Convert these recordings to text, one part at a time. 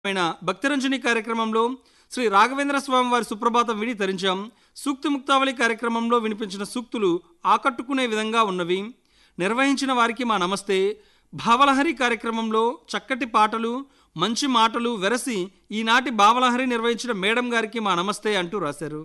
భక్తిరంజని కార్యక్రమంలో శ్రీ రాఘవేంద్ర స్వామి వారి సుప్రభాతం విని తరించాం. సూక్తి ముక్తావళి కార్యక్రమంలో వినిపించిన సూక్తులు ఆకట్టుకునే విధంగా ఉన్నవి. నిర్వహించిన వారికి మా నమస్తే. భావలహరి కార్యక్రమంలో చక్కటి పాటలు, మంచి మాటలు వెరసి ఈనాటి భావలహరి నిర్వహించిన మేడం గారికి మా నమస్తే అంటూ రాశారు.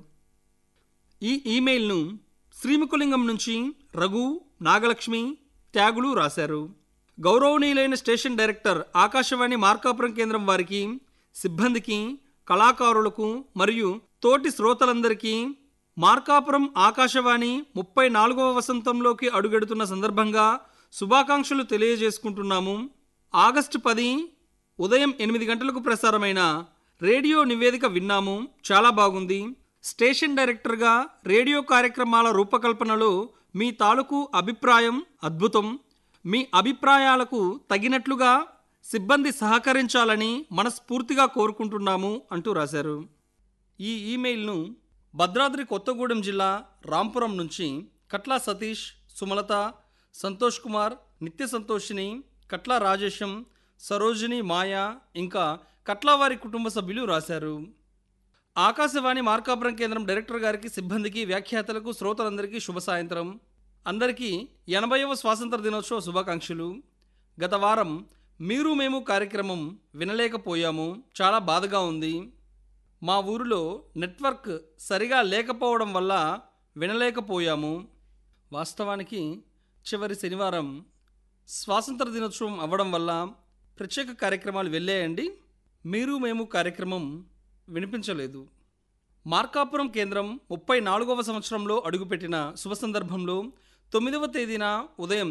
ఈ ఈమెయిల్ను శ్రీముఖలింగం నుంచి రఘు, నాగలక్ష్మి త్యాగులు రాశారు. గౌరవనీయులైన స్టేషన్ డైరెక్టర్ ఆకాశవాణి మార్కాపురం కేంద్రం వారికి, సిబ్బందికి, కళాకారులకు మరియు తోటి శ్రోతలందరికీ మార్కాపురం ఆకాశవాణి 34వ వసంతంలోకి అడుగెడుతున్న సందర్భంగా శుభాకాంక్షలు తెలియజేసుకుంటున్నాము. ఆగస్టు 10 ఉదయం 8 గంటలకు ప్రసారమైన రేడియో నివేదిక విన్నాము. చాలా బాగుంది. స్టేషన్ డైరెక్టర్గా రేడియో కార్యక్రమాల రూపకల్పనలో మీ తాలూకు అభిప్రాయం అద్భుతం. మీ అభిప్రాయాలకు తగినట్లుగా సిబ్బంది సహకరించాలని మనస్ఫూర్తిగా కోరుకుంటున్నాము అంటూ రాశారు. ఈ ఈమెయిల్ను భద్రాద్రి కొత్తగూడెం జిల్లా రాంపురం నుంచి కట్లా సతీష్, సుమలత, సంతోష్ కుమార్, నిత్య సంతోషిని, కట్లా రాజేశం, సరోజిని, మాయా ఇంకా కట్లా వారి కుటుంబ సభ్యులు రాశారు. ఆకాశవాణి మార్కాపురం కేంద్రం డైరెక్టర్ గారికి, సిబ్బందికి, వ్యాఖ్యాతలకు, శ్రోతలందరికీ శుభ సాయంత్రం. అందరికీ 80వ స్వాతంత్ర దినోత్సవ శుభాకాంక్షలు. గత వారం మీరు మేము కార్యక్రమం వినలేకపోయాము. చాలా బాధగా ఉంది. మా ఊరిలో నెట్వర్క్ సరిగా లేకపోవడం వల్ల వినలేకపోయాము. వాస్తవానికి చివరి శనివారం స్వాతంత్ర దినోత్సవం అవ్వడం వల్ల ప్రత్యేక కార్యక్రమాలు వెళ్ళాయండి. మీరు మేము కార్యక్రమం వినిపించలేదు. మార్కాపురం కేంద్రం 34వ సంవత్సరంలో అడుగుపెట్టిన శుభ సందర్భంలో 9వ తేదీన ఉదయం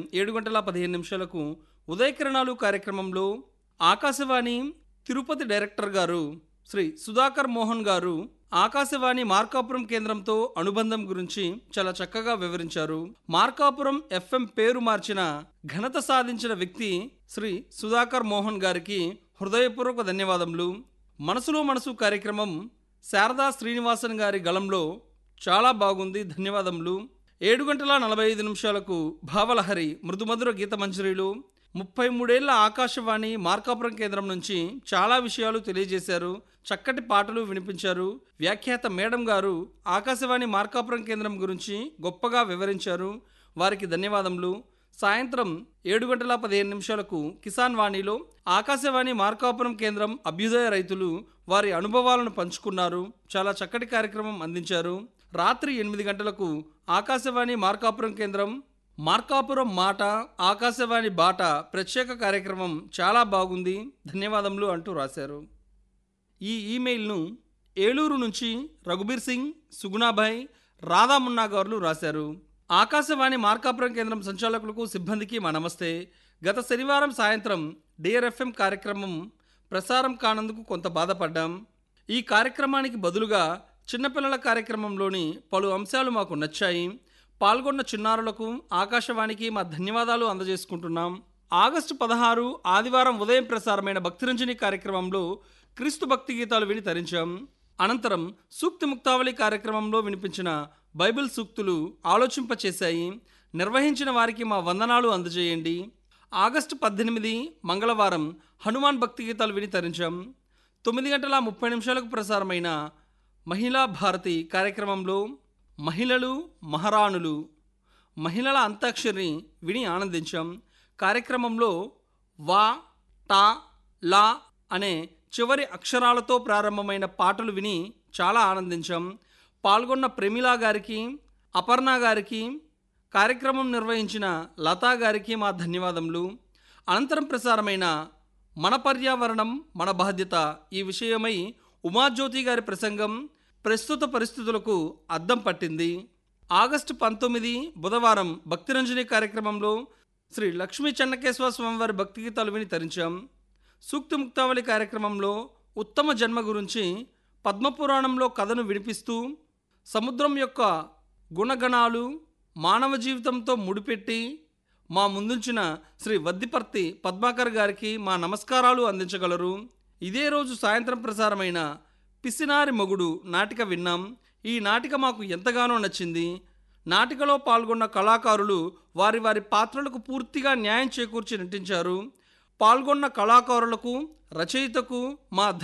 7:15 ఉదయకిరణాలు కార్యక్రమంలో ఆకాశవాణి తిరుపతి డైరెక్టర్ గారు శ్రీ సుధాకర్ మోహన్ గారు ఆకాశవాణి మార్కాపురం కేంద్రంతో అనుబంధం గురించి చాలా చక్కగా వివరించారు. మార్కాపురం ఎఫ్ఎం పేరు మార్చిన ఘనత సాధించిన వ్యక్తి శ్రీ సుధాకర్ మోహన్ గారికి హృదయపూర్వక ధన్యవాదములు. మనసులో మనసు కార్యక్రమం శారదా శ్రీనివాసన్ గారి గళంలో చాలా బాగుంది. ధన్యవాదములు. 7:45 భావలహరి మృదుమధుర గీత మంజరీలు. 33 ఏళ్ల ఆకాశవాణి మార్కాపురం కేంద్రం నుంచి చాలా విషయాలు తెలియజేశారు. చక్కటి పాటలు వినిపించారు. వ్యాఖ్యాత మేడం గారు ఆకాశవాణి మార్కాపురం కేంద్రం గురించి గొప్పగా వివరించారు. వారికి ధన్యవాదములు. సాయంత్రం 7:15 కిసాన్ వాణిలో ఆకాశవాణి మార్కాపురం కేంద్రం అభ్యుదయ రైతులు వారి అనుభవాలను పంచుకున్నారు. చాలా చక్కటి కార్యక్రమం అందించారు. రాత్రి 8 గంటలకు ఆకాశవాణి మార్కాపురం కేంద్రం మార్కాపురం మాట ఆకాశవాణి బాట ప్రత్యేక కార్యక్రమం చాలా బాగుంది. ధన్యవాదములు అంటూ రాశారు. ఈ ఈమెయిల్ను ఏలూరు నుంచి రఘుబీర్ సింగ్, సుగుణాభాయ్, రాధామున్నా గారు రాశారు. ఆకాశవాణి మార్కాపురం కేంద్రం సంచాలకులకు, సిబ్బందికి మా నమస్తే. గత శనివారం సాయంత్రం డిఆర్ఎఫ్ఎం కార్యక్రమం ప్రసారం కానందుకు కొంత బాధపడ్డాం. ఈ కార్యక్రమానికి బదులుగా చిన్నపిల్లల కార్యక్రమంలోని పలు అంశాలు మాకు నచ్చాయి. పాల్గొన్న చిన్నారులకు, ఆకాశవాణికి మా ధన్యవాదాలు అందజేసుకుంటున్నాం. ఆగస్టు 16 ఆదివారం ఉదయం ప్రసారమైన భక్తిరంజని కార్యక్రమంలో క్రీస్తు భక్తి గీతాలు విని తరించాం. అనంతరం సూక్తి ముక్తావళి కార్యక్రమంలో వినిపించిన బైబిల్ సూక్తులు ఆలోచింపచేశాయి. నిర్వహించిన వారికి మా వందనాలు అందజేయండి. ఆగస్టు 18 మంగళవారం హనుమాన్ భక్తి గీతాలు విని తరించాం. 9:30 ప్రసారమైన మహిళా భారతి కార్యక్రమంలో మహిళలు మహారాణులు, మహిళల అంతాక్షరిని విని ఆనందించాం. కార్యక్రమంలో వా, టా, లా అనే చివరి అక్షరాలతో ప్రారంభమైన పాటలు విని చాలా ఆనందించాం. పాల్గొన్న ప్రేమిలా గారికి, అపర్ణ గారికి, కార్యక్రమం నిర్వహించిన లతా గారికి మా ధన్యవాదములు. అనంతరం ప్రసారమైన మన పర్యావరణం మన బాధ్యత ఈ విషయమై ఉమాజ్యోతి గారి ప్రసంగం ప్రస్తుత పరిస్థితులకు అద్దం పట్టింది. ఆగస్టు 19 బుధవారం భక్తిరంజని కార్యక్రమంలో శ్రీ లక్ష్మీ చెన్నకేశ్వర స్వామివారి భక్తి గీతాలు విని తరించాం. సూక్తి ముక్తావళి కార్యక్రమంలో ఉత్తమ జన్మ గురించి పద్మపురాణంలో కథను వినిపిస్తూ సముద్రం యొక్క గుణగణాలు మానవ జీవితంతో ముడిపెట్టి మా ముందుంచిన శ్రీ వద్దిపర్తి పద్మాకర్ గారికి మా నమస్కారాలు అందించగలరు. ఇదే రోజు సాయంత్రం ప్రసారమైన పిసినారి మొగుడు నాటిక విన్నాం. ఈ నాటిక మాకు ఎంతగానో నచ్చింది. నాటికలో పాల్గొన్న కళాకారులు వారి వారి పాత్రలకు పూర్తిగా న్యాయం చేకూర్చి నటించారు. పాల్గొన్న కళాకారులకు, రచయితకు మా